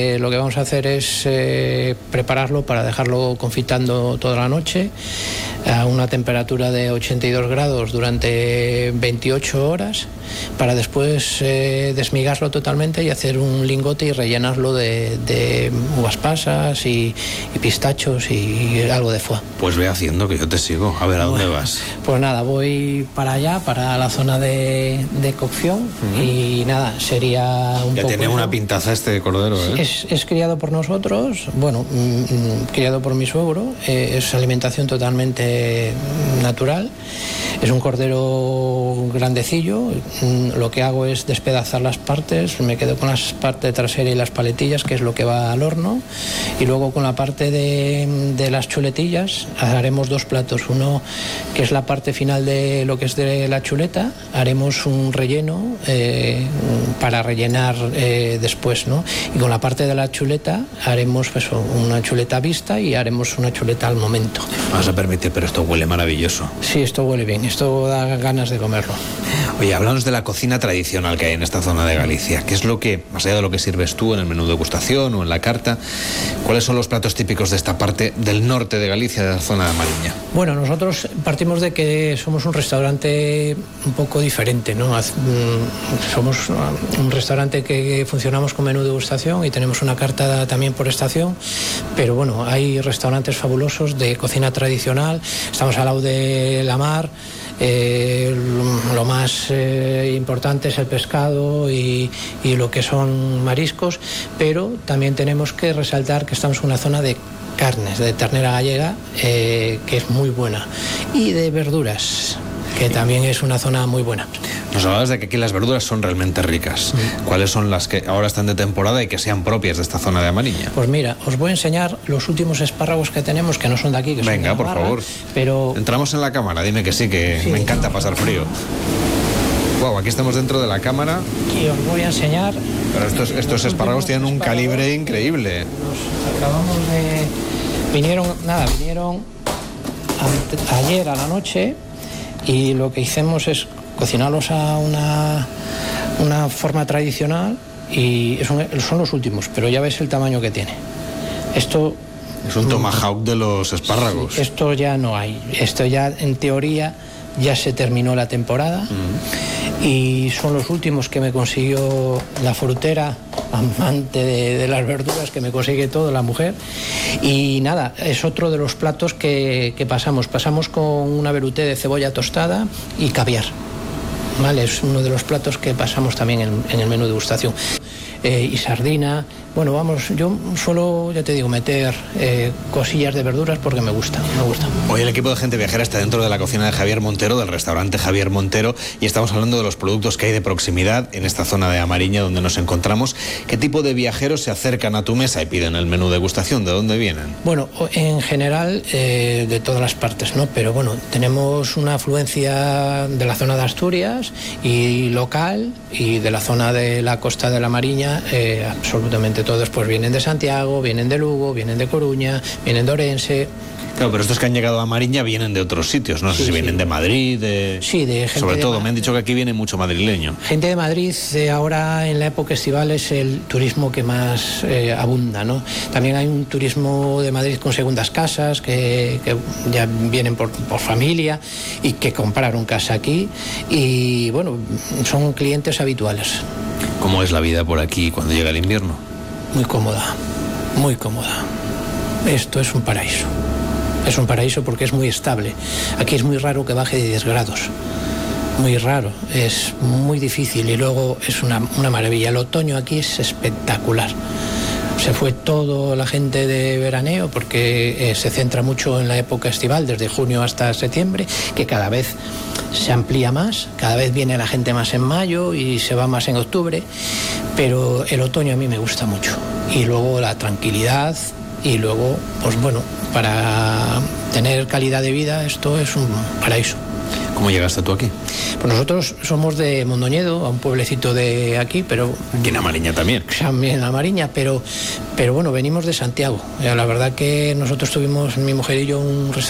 Lo que vamos a hacer es prepararlo para dejarlo confitando toda la noche a una temperatura de 82 grados durante 28 horas para después desmigarlo totalmente y hacer un lingote y rellenarlo de uvas pasas y pistachos y algo de foie. Pues ve haciendo que yo te sigo. A ver, ¿a dónde vas? Pues nada, voy para allá, para la zona de cocción y nada, sería un ya poco... Ya tiene una pintaza este cordero, ¿eh? Es criado por nosotros, bueno, criado por mi suegro, es alimentación totalmente natural, es un cordero grandecillo, lo que hago es despedazar las partes, me quedo con la parte trasera y las paletillas, que es lo que va al horno, y luego con la parte de las chuletillas haremos dos platos, uno que es la parte final de lo que es de la chuleta, haremos un relleno para rellenar después, ¿no? Y con la parte de la chuleta haremos pues, una chuleta vista y haremos una chuleta al momento. Vas a permitir, pero esto huele maravilloso. Sí, esto huele bien, esto da ganas de comerlo. Oye, háblanos de la cocina tradicional que hay en esta zona de Galicia. ¿Qué es lo que, más allá de lo que sirves tú en el menú de degustación o en la carta, cuáles son los platos típicos de esta parte del norte de Galicia, de la zona de Mariña? Bueno, nosotros partimos de que somos un restaurante un poco diferente, ¿no? Somos un restaurante que funcionamos con menú de degustación y tenemos una carta también por estación, pero bueno, hay restaurantes fabulosos de cocina tradicional, estamos al lado de la mar, lo más importante es el pescado y lo que son mariscos, pero también tenemos que resaltar que estamos en una zona de carnes, de ternera gallega, que es muy buena, y de verduras, que también es una zona muy buena. Nos hablabas de que aquí las verduras son realmente ricas. ¿Cuáles son las que ahora están de temporada y que sean propias de esta zona de Amariña? Pues mira, os voy a enseñar los últimos espárragos que tenemos, que no son de aquí, que venga, son de por Navarra, favor. Pero... Entramos en la cámara, dime que sí, que sí, me encanta pasar frío. Wow, aquí estamos dentro de la cámara. Y os voy a enseñar... Pero estos espárragos tienen un calibre increíble. Nos acabamos de... Vinieron ayer a la noche y lo que hicimos es cocinarlos a una forma tradicional y son los últimos, pero ya ves el tamaño que tiene. Esto es un tomahawk de los espárragos. Sí, esto ya no hay. Esto ya, en teoría, ya se terminó la temporada y son los últimos que me consiguió la frutera, amante de las verduras, que me consigue todo, la mujer. Y nada, es otro de los platos que pasamos. Pasamos con una velouté de cebolla tostada y caviar. ¿Vale? Es uno de los platos que pasamos también en el menú de degustación. Y sardina. Bueno, vamos, yo suelo, ya te digo, meter cosillas de verduras porque me gusta. Hoy el equipo de Gente Viajera está dentro de la cocina de Javier Montero, del restaurante Javier Montero, y estamos hablando de los productos que hay de proximidad en esta zona de Amariña donde nos encontramos. ¿Qué tipo de viajeros se acercan a tu mesa y piden el menú de degustación? ¿De dónde vienen? Bueno, en general de todas las partes, ¿no? Pero bueno, tenemos una afluencia de la zona de Asturias y local, y de la zona de la costa de la Mariña, absolutamente todos, pues vienen de Santiago, vienen de Lugo, vienen de Coruña, vienen de Orense. Claro, pero estos que han llegado a Mariña vienen de otros sitios, no sé si vienen de Madrid, Sí, de gente. Sobre todo, me han dicho que aquí viene mucho madrileño. Gente de Madrid, ahora en la época estival es el turismo que más abunda, ¿no? También hay un turismo de Madrid con segundas casas, que ya vienen por familia y que compraron casa aquí, y bueno, son clientes habituales. ¿Cómo es la vida por aquí cuando llega el invierno? Muy cómoda, muy cómoda. Esto es un paraíso. Es un paraíso porque es muy estable. Aquí es muy raro que baje de 10 grados. Muy raro. Es muy difícil y luego es una maravilla. El otoño aquí es espectacular. Se fue toda la gente de veraneo porque se centra mucho en la época estival, desde junio hasta septiembre, que cada vez se amplía más, cada vez viene la gente más en mayo y se va más en octubre, pero el otoño a mí me gusta mucho. Y luego la tranquilidad y luego, pues bueno, para tener calidad de vida esto es un paraíso. ¿Cómo llegaste tú aquí? Pues nosotros somos de Mondoñedo, a un pueblecito de aquí, pero... Aquí en Amariña también. También en Amariña, pero bueno, venimos de Santiago. La verdad que nosotros tuvimos, mi mujer y yo, un